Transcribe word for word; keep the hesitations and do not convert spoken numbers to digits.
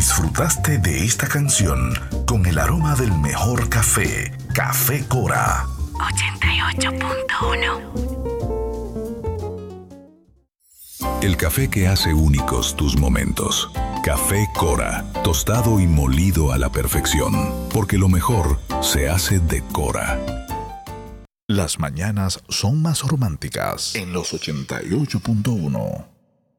Disfrutaste de esta canción con el aroma del mejor café, Café Cora. ochenta y ocho punto uno. El café que hace únicos tus momentos. Café Cora, tostado y molido a la perfección, porque lo mejor se hace de Cora. Las mañanas son más románticas en los ochenta y ocho punto uno.